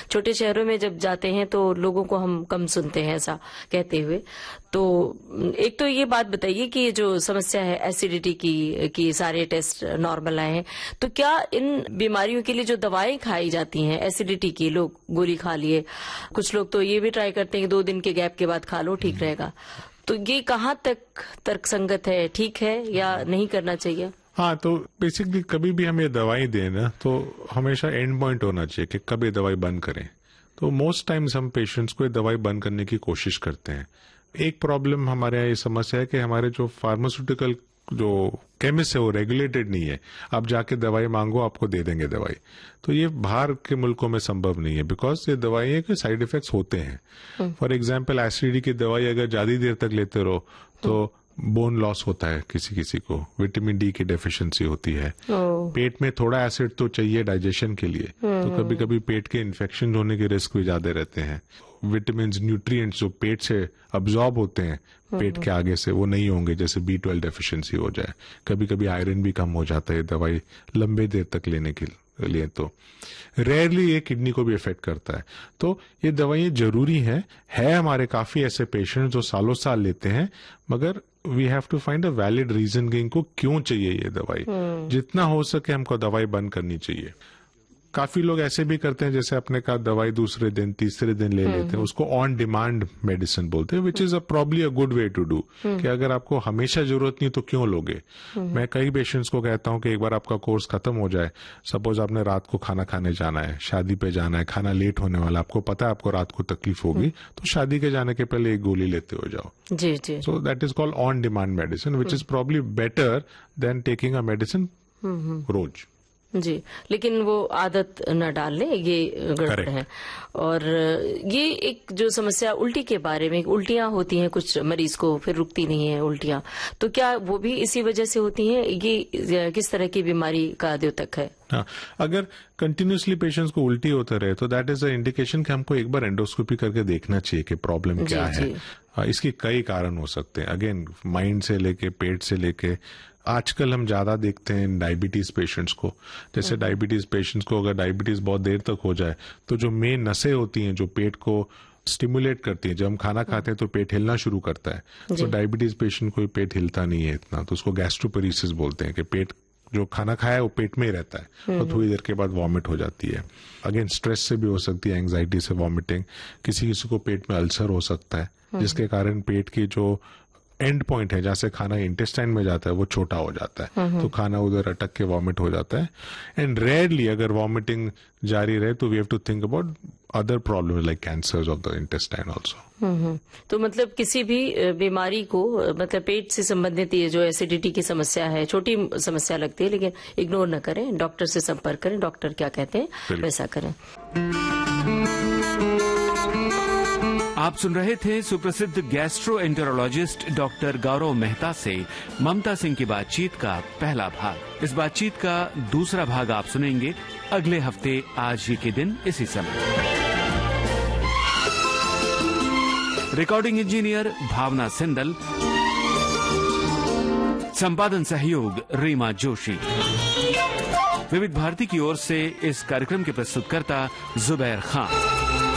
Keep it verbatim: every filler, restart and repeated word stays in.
छोटे शहरों में जब जाते हैं तो लोगों को हम कम सुनते हैं ऐसा कहते हुए। तो एक तो ये बात बताइए कि ये जो समस्या है एसिडिटी की कि सारे टेस्ट नॉर्मल आए हैं, तो क्या इन बीमारियों के लिए जो दवाएं खाई जाती हैं एसिडिटी की, लोग गोली खा लिए, कुछ लोग तो ये भी ट्राई करते हैं कि दो दिन के गैप के बाद खा लो ठीक रहेगा, तो ये कहाँ तक तर्कसंगत है, ठीक है या नहीं करना चाहिए? हाँ, तो बेसिकली कभी भी हम ये दवाई दें ना तो हमेशा एंड पॉइंट होना चाहिए कि कब ये दवाई बंद करें। तो मोस्ट टाइम्स हम पेशेंट्स को ये दवाई बंद करने की कोशिश करते हैं। एक प्रॉब्लम हमारे यहाँ ये समस्या है कि हमारे जो फार्मास्यूटिकल जो केमिस्ट है वो रेगुलेटेड नहीं है। आप जाके दवाई मांगो, आपको दे देंगे दवाई। तो ये बाहर के मुल्कों में संभव नहीं है, बिकॉज ये दवाई के साइड इफेक्ट्स होते हैं। फॉर एग्जाम्पल एसिडिटी की दवाई अगर ज्यादा देर तक लेते रहो तो बोन लॉस होता है, किसी किसी को विटामिन डी की डेफिशिएंसी होती है, पेट में थोड़ा एसिड तो चाहिए डाइजेशन के लिए, तो कभी कभी पेट के इन्फेक्शन होने के रिस्क भी ज्यादा रहते हैं। विटामिन न्यूट्रिएंट्स जो पेट से अब्जॉर्ब होते हैं पेट के आगे से वो नहीं होंगे, जैसे बी ट्वेल्व डेफिशिएंसी हो जाए। कभी कभी आयरन भी कम हो जाता है दवाई लंबे देर तक लेने के लिए। तो रेयरली ये किडनी को भी इफेक्ट करता है। तो ये दवाइयां जरूरी हैं। है हमारे काफी ऐसे पेशेंट जो सालों साल लेते हैं, मगर we have to find a valid reason कि इनको क्यों चाहिए ये दवाई। जितना हो सके हमको दवाई बंद करनी चाहिए। काफी लोग ऐसे भी करते हैं, जैसे अपने का दवाई दूसरे दिन तीसरे दिन ले लेते हैं, उसको ऑन डिमांड मेडिसिन बोलते हैं, which is a probably a good way to do. कि अगर आपको हमेशा जरूरत नहीं तो क्यों लोगे। मैं कई पेशेंट्स को कहता हूं कि एक बार आपका कोर्स खत्म हो जाए, सपोज आपने रात को खाना खाने जाना है, शादी पे जाना है, खाना लेट होने वाला, आपको पता है आपको रात को तकलीफ होगी, तो शादी के जाने के पहले एक गोली लेते हो जाओ। जी जी। So that is called on demand medicine, which is probably better than taking a medicine रोज। जी, लेकिन वो आदत न डाल लें, ये गड़बड़ है। और ये एक जो समस्या उल्टी के बारे में, उल्टियां होती हैं कुछ मरीज को, फिर रुकती नहीं है उल्टियां, तो क्या वो भी इसी वजह से होती हैं? ये किस तरह की बीमारी का द्योतक है? हाँ, अगर कंटिन्यूसली पेशेंट्स को उल्टी होता रहे तो दैट इज अ इंडिकेशन कि हमको एक बार एंडोस्कोपी करके देखना चाहिए कि प्रॉब्लम क्या है। इसके कई कारण हो सकते हैं, अगेन माइंड से लेके पेट से लेके। आजकल हम ज्यादा देखते हैं डायबिटीज पेशेंट्स को, जैसे डायबिटीज पेशेंट्स को अगर डायबिटीज बहुत देर तक हो जाए तो जो मेन नसें होती हैं जो पेट को स्टिमुलेट करती हैं, जब हम खाना खाते हैं तो पेट हिलना शुरू करता है। तो डायबिटीज पेशेंट को पेट हिलता नहीं है इतना, तो उसको गैस्ट्रोपेरेसिस बोलते हैं कि पेट जो खाना खाया है वो पेट में ही रहता है और थोड़ी देर के बाद वॉमिट हो जाती है। अगेन स्ट्रेस से भी हो सकती है, एंग्जाइटी से वॉमिटिंग। किसी किसी को पेट में अल्सर हो सकता है, जिसके कारण पेट की जो एंड पॉइंट है जहां से खाना इंटेस्टाइन में जाता है वो छोटा हो जाता है, तो खाना उधर अटक के वॉमिट हो जाता है। एंड रेयरली अगर वॉमिटिंग जारी रहे तो we have to think about other problem like cancers of the intestine also. तो मतलब किसी भी बीमारी को, मतलब पेट से संबंधित ये जो एसिडिटी की समस्या है, छोटी समस्या लगती है, लेकिन इग्नोर न करें, डॉक्टर से संपर्क करें, डॉक्टर क्या कहते हैं वैसा करें। आप सुन रहे थे सुप्रसिद्ध गैस्ट्रोएंटेरोलॉजिस्ट डॉक्टर गौरव मेहता से ममता सिंह की बातचीत का पहला भाग। इस बातचीत का दूसरा भाग आप सुनेंगे अगले हफ्ते आज ही के दिन इसी समय। रिकॉर्डिंग इंजीनियर भावना सिंदल, संपादन सहयोग रीमा जोशी। विविध भारती की ओर से इस कार्यक्रम के प्रस्तुतकर्ता जुबैर खान।